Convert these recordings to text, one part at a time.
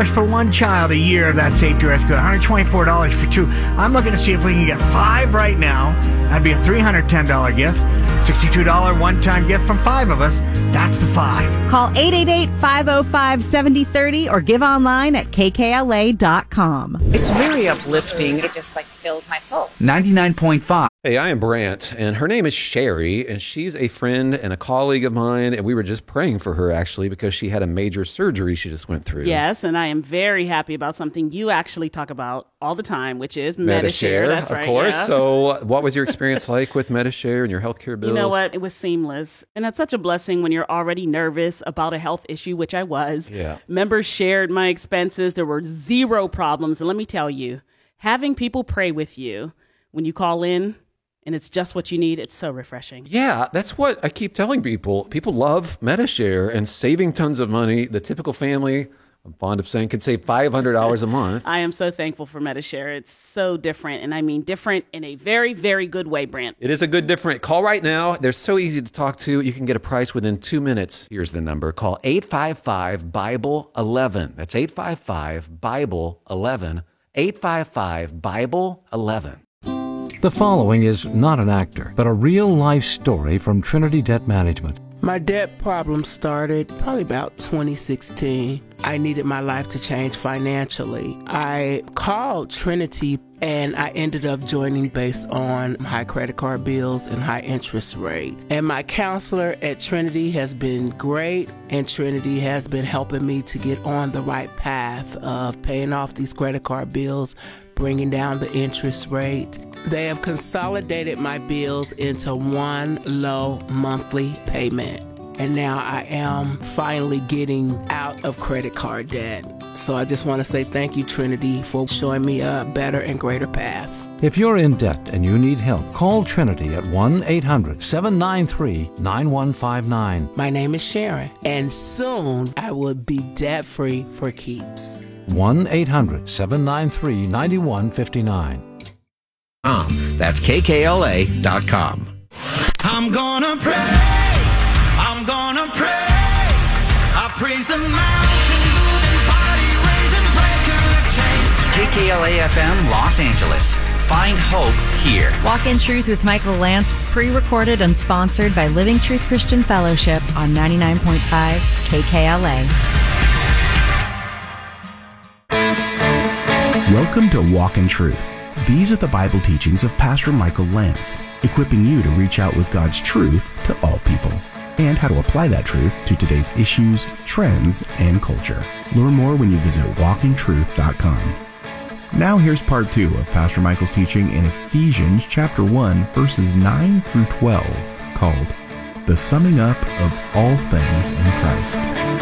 $100 for one child a year of that safety rescue, $124 for two. I'm looking to see if we can get 5 right now. That'd be a $310 gift. $62 one-time gift from 5 of us. That's the 5. Call 888-505-7030 or give online at kkla.com. It's very uplifting. It just fills my soul. 99.5. Hey, I am Brant, and her name is Sherry, and she's a friend and a colleague of mine, and we were just praying for her, actually, because she had a major surgery she just went through. Yes, and I am very happy about something you actually talk about all the time, which is Medi-Share. That's right, of course. Yeah. So what was your experience like with Medi-Share and your healthcare bills? You know what? It was seamless. And that's such a blessing when you're already nervous about a health issue, which I was. Yeah. Members shared my expenses. There were 0 problems. And let me tell you, having people pray with you when you call in, and it's just what you need, it's so refreshing. Yeah, that's what I keep telling people. People love Medi-Share and saving tons of money. The typical family, I'm fond of saying, could save $500 a month. I am so thankful for Medi-Share. It's so different, and I mean different in a very, very good way, Brant. It is a good different. Call right now. They're so easy to talk to. You can get a price within 2 minutes. Here's the number. Call 855-BIBLE-11. That's 855-BIBLE-11. 855-BIBLE-11. The following is not an actor, but a real-life story from Trinity Debt Management. My debt problem started probably about 2016. I needed my life to change financially. I called Trinity and I ended up joining based on high credit card bills and high interest rate. And my counselor at Trinity has been great, and Trinity has been helping me to get on the right path of paying off these credit card bills, bringing down the interest rate. They have consolidated my bills into one low monthly payment. And now I am finally getting out of credit card debt. So I just want to say thank you, Trinity, for showing me a better and greater path. If you're in debt and you need help, call Trinity at 1-800-793-9159. My name is Sharon, and soon I will be debt-free for keeps. 1-800-793-9159. That's KKLA.com. I'm gonna praise, I'm gonna praise, I praise the mountain moving, body raising, breaker of chains. KKLA-FM Los Angeles. Find hope here. Walk in Truth with Michael Lance was pre-recorded and sponsored by Living Truth Christian Fellowship on 99.5 KKLA. Welcome to Walk in Truth. These are the Bible teachings of Pastor Michael Lance, equipping you to reach out with God's truth to all people, and how to apply that truth to today's issues, trends, and culture. Learn more when you visit walkintruth.com. Now here's part 2 of Pastor Michael's teaching in Ephesians chapter 1, verses 9 through 12, called The Summing Up of All Things in Christ.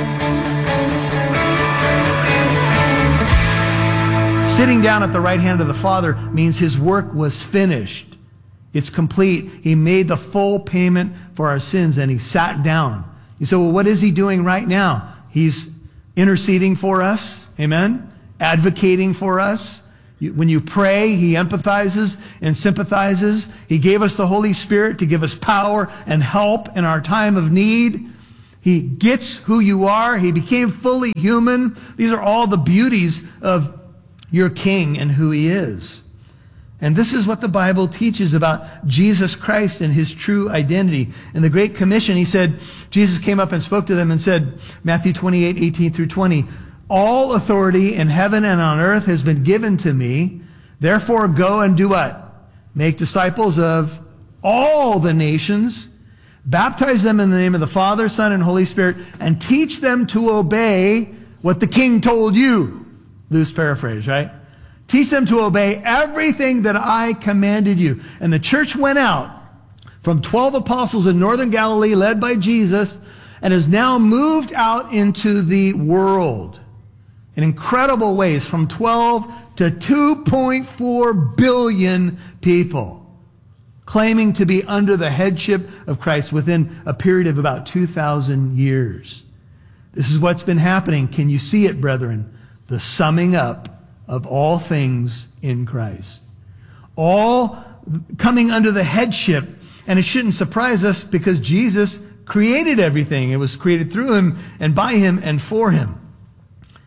Sitting down at the right hand of the Father means his work was finished. It's complete. He made the full payment for our sins, and he sat down. You say, well, what is he doing right now? He's interceding for us. Amen? Advocating for us. When you pray, he empathizes and sympathizes. He gave us the Holy Spirit to give us power and help in our time of need. He gets who you are. He became fully human. These are all the beauties of your King and who he is. And this is what the Bible teaches about Jesus Christ and his true identity. In the Great Commission, he said, Jesus came up and spoke to them and said, Matthew 28:18-20, all authority in heaven and on earth has been given to me. Therefore, go and do what? Make disciples of all the nations. Baptize them in the name of the Father, Son, and Holy Spirit, and teach them to obey what the King told you. Loose paraphrase, right? Teach them to obey everything that I commanded you. And the church went out from 12 apostles in northern Galilee led by Jesus and has now moved out into the world in incredible ways, from 12 to 2.4 billion people, claiming to be under the headship of Christ within a period of about 2,000 years. This is what's been happening. Can you see it, brethren? The summing up of all things in Christ. All coming under the headship. And it shouldn't surprise us because Jesus created everything. It was created through him and by him and for him.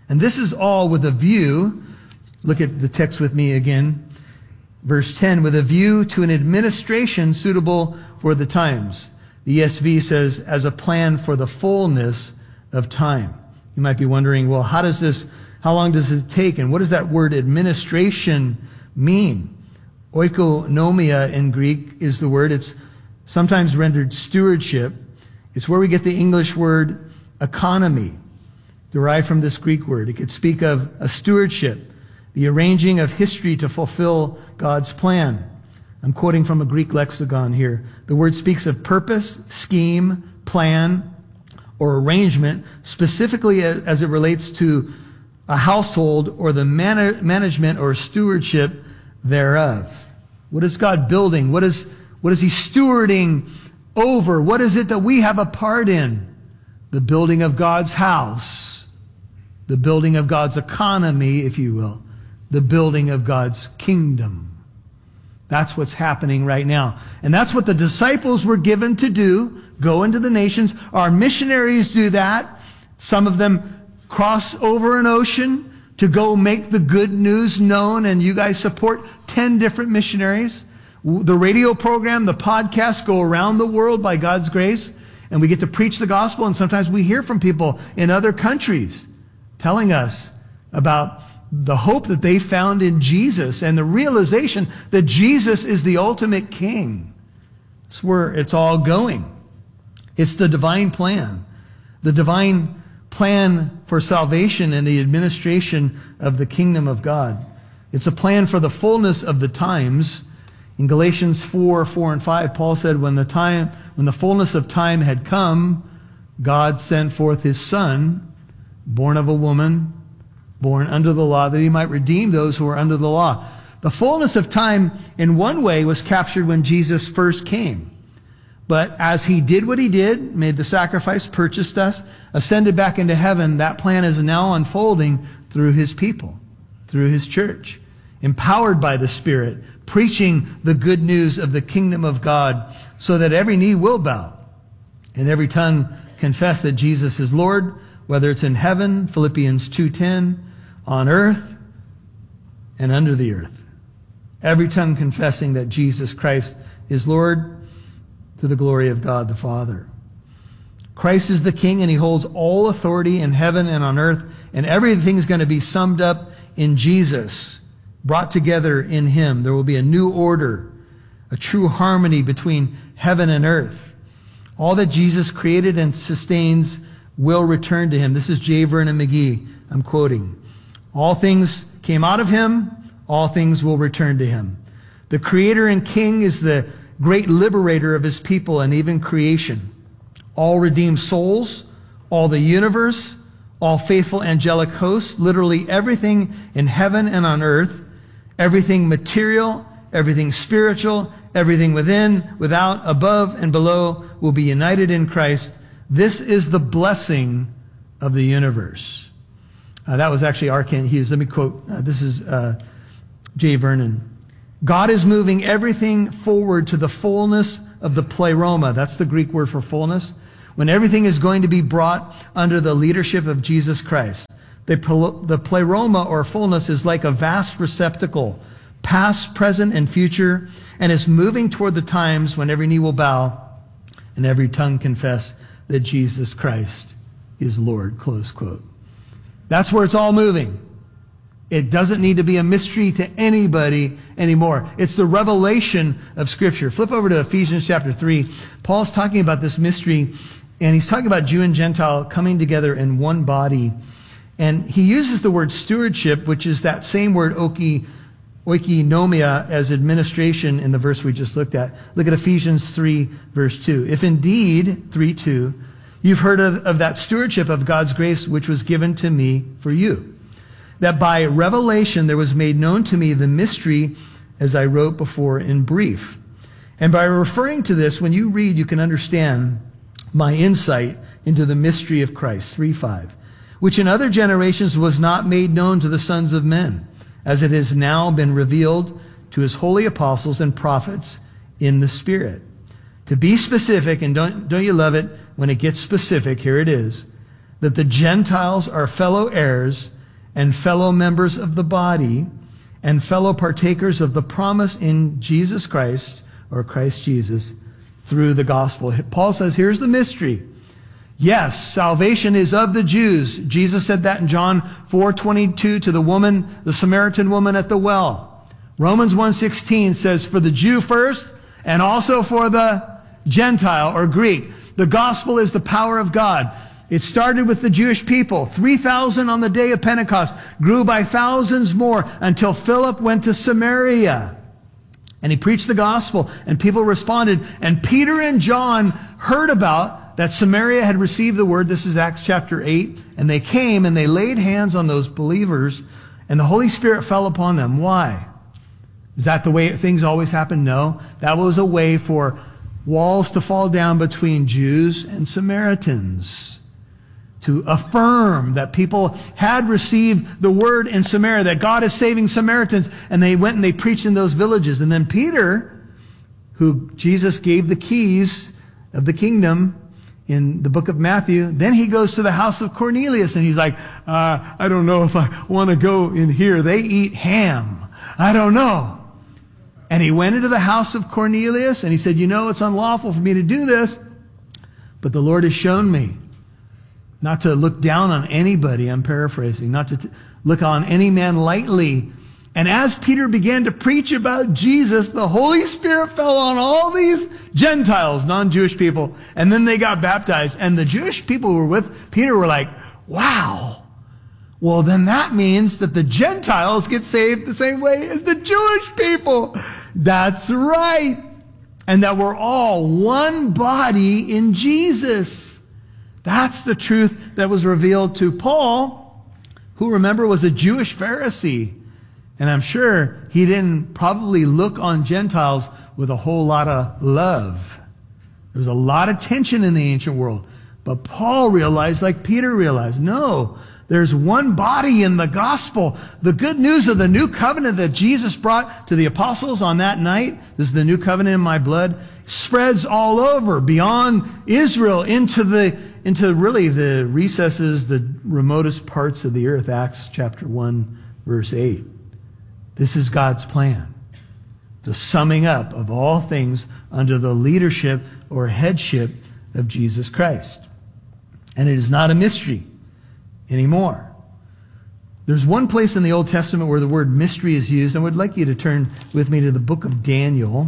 And this is all with a view, look at the text with me again, verse 10, with a view to an administration suitable for the times. The ESV says, as a plan for the fullness of time. You might be wondering, well, how long does it take? And what does that word administration mean? Oikonomia in Greek is the word. It's sometimes rendered stewardship. It's where we get the English word economy, derived from this Greek word. It could speak of a stewardship, the arranging of history to fulfill God's plan. I'm quoting from a Greek lexicon here. The word speaks of purpose, scheme, plan, or arrangement, specifically as it relates to a household or the management or stewardship thereof. What is God building? What is he stewarding over? What is it that we have a part in? The building of God's house, the building of God's economy, if you will, the building of God's kingdom. That's what's happening right now. And that's what the disciples were given to do, go into the nations. Our missionaries do that. Some of them cross over an ocean to go make the good news known, and you guys support 10 different missionaries. The radio program, the podcast go around the world by God's grace, and we get to preach the gospel, and sometimes we hear from people in other countries telling us about the hope that they found in Jesus and the realization that Jesus is the ultimate king. It's where it's all going. It's the divine plan. The divine plan for salvation and the administration of the kingdom of God. It's a plan for the fullness of the times. In Galatians 4 and 5, Paul said, when the fullness of time had come, God sent forth his Son, born of a woman, born under the law, that he might redeem those who were under the law. The fullness of time, in one way, was captured when Jesus first came. But as he did what he did, made the sacrifice, purchased us, ascended back into heaven, that plan is now unfolding through his people, through his church, empowered by the Spirit, preaching the good news of the kingdom of God, so that every knee will bow and every tongue confess that Jesus is Lord, whether it's in heaven, Philippians 2:10, on earth and under the earth. Every tongue confessing that Jesus Christ is Lord, to the glory of God the Father. Christ is the King, and he holds all authority in heaven and on earth, and everything's going to be summed up in Jesus, brought together in him. There will be a new order, a true harmony between heaven and earth. All that Jesus created and sustains will return to him. This is J. Vernon McGee, I'm quoting. All things came out of him, all things will return to him. The Creator and King is the great liberator of his people and even creation. All redeemed souls, all the universe, all faithful angelic hosts, literally everything in heaven and on earth, everything material, everything spiritual, everything within, without, above, and below will be united in Christ. This is the blessing of the universe. That was actually R. Kent Hughes. Let me quote. This is J. Vernon. God is moving everything forward to the fullness of the pleroma. That's the Greek word for fullness. When everything is going to be brought under the leadership of Jesus Christ. The pleroma, or fullness, is like a vast receptacle, past, present, and future, and is moving toward the times when every knee will bow and every tongue confess that Jesus Christ is Lord, close quote. That's where it's all moving. It doesn't need to be a mystery to anybody anymore. It's the revelation of Scripture. Flip over to Ephesians chapter 3. Paul's talking about this mystery, and he's talking about Jew and Gentile coming together in one body. And he uses the word stewardship, which is that same word oikonomia as administration in the verse we just looked at. Look at Ephesians 3, verse 2. If indeed, 3:2, you've heard of that stewardship of God's grace which was given to me for you, that by revelation there was made known to me the mystery as I wrote before in brief. And by referring to this, when you read, you can understand my insight into the mystery of Christ, 3:5, which in other generations was not made known to the sons of men, as it has now been revealed to his holy apostles and prophets in the Spirit. To be specific, and don't you love it when it gets specific, here it is, that the Gentiles are fellow heirs and fellow members of the body and fellow partakers of the promise in Jesus Christ, or Christ Jesus, through the gospel. Paul says, here's the mystery. Yes, salvation is of the Jews. Jesus said that in John 4:22 to the woman, the Samaritan woman at the well. Romans 1:16 says, for the Jew first, and also for the Gentile or Greek. The gospel is the power of God. It started with the Jewish people. 3,000 on the day of Pentecost, grew by thousands more until Philip went to Samaria. And he preached the gospel, and people responded. And Peter and John heard about that Samaria had received the word. This is Acts chapter 8. And they came and they laid hands on those believers, and the Holy Spirit fell upon them. Why? Is that the way things always happen? No. That was a way for walls to fall down between Jews and Samaritans, to affirm that people had received the word in Samaria, that God is saving Samaritans, and they went and they preached in those villages. And then Peter, who Jesus gave the keys of the kingdom in the book of Matthew, then he goes to the house of Cornelius, and he's like, I don't know if I want to go in here. They eat ham. I don't know. And he went into the house of Cornelius, and he said, you know, it's unlawful for me to do this, but the Lord has shown me not to look down on anybody, I'm paraphrasing, not to look on any man lightly. And as Peter began to preach about Jesus, the Holy Spirit fell on all these Gentiles, non-Jewish people, and then they got baptized. And the Jewish people who were with Peter were like, wow, well then that means that the Gentiles get saved the same way as the Jewish people. That's right. And that we're all one body in Jesus. That's the truth that was revealed to Paul, who, remember, was a Jewish Pharisee. And I'm sure he didn't probably look on Gentiles with a whole lot of love. There was a lot of tension in the ancient world. But Paul realized, like Peter realized, no, there's one body in the gospel. The good news of the new covenant that Jesus brought to the apostles on that night, this is the new covenant in my blood, spreads all over, beyond Israel, into really the recesses, the remotest parts of the earth. Acts chapter 1, verse 8. This is God's plan. The summing up of all things under the leadership or headship of Jesus Christ. And it is not a mystery anymore. There's one place in the Old Testament where the word mystery is used. I would like you to turn with me to the book of Daniel.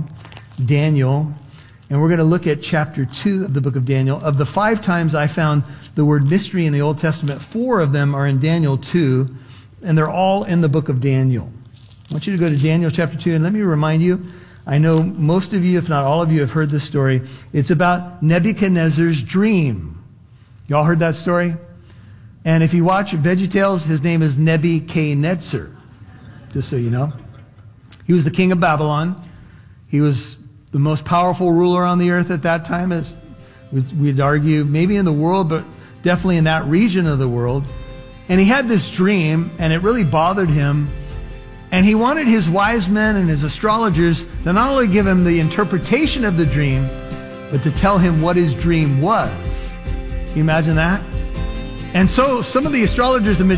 And we're going to look at chapter 2 of the book of Daniel. Of the 5 times I found the word mystery in the Old Testament, 4 of them are in Daniel 2, and they're all in the book of Daniel. I want you to go to Daniel chapter 2, and let me remind you, I know most of you, if not all of you, have heard this story. It's about Nebuchadnezzar's dream. Y'all heard that story? And if you watch VeggieTales, his name is Nebuchadnezzar, just so you know. He was the king of Babylon. He was the most powerful ruler on the earth at that time, as we'd argue, maybe in the world, but definitely in that region of the world. And he had this dream, and it really bothered him. And he wanted his wise men and his astrologers to not only give him the interpretation of the dream, but to tell him what his dream was. Can you imagine that? And so some of the astrologers and